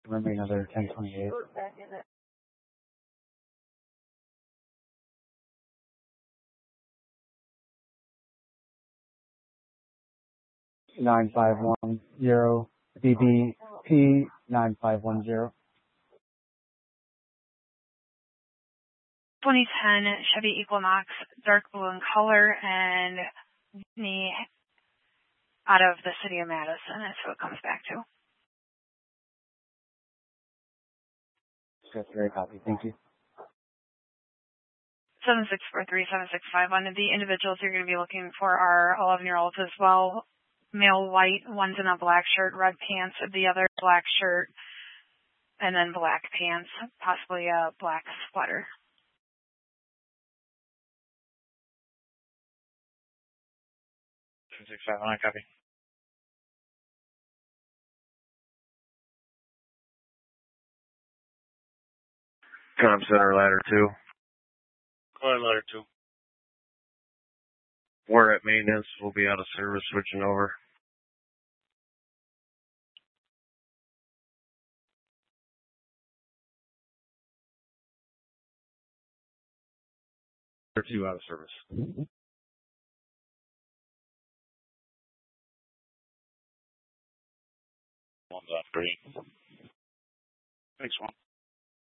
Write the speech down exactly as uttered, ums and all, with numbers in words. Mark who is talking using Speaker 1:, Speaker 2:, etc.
Speaker 1: Remember another ten twenty-eight. nine five one zero B B P nine five one zero.
Speaker 2: twenty ten Chevy Equinox, dark blue in color, and Whitney out of the city of Madison. That's who it comes back to.
Speaker 1: That's very copy. Thank you.
Speaker 2: seven six four three seven six five one. The individuals you're going to be looking for are eleven-year-olds as well. Male white, one's in a black shirt, red pants, the other black shirt, and then black pants, possibly a black sweater.
Speaker 3: seven six five one, copy. Com Center, ladder two.
Speaker 4: Go ahead, ladder two.
Speaker 3: We're at maintenance. We'll be out of service, switching over. Ladder two out of service.
Speaker 4: One's on green. Thanks, one.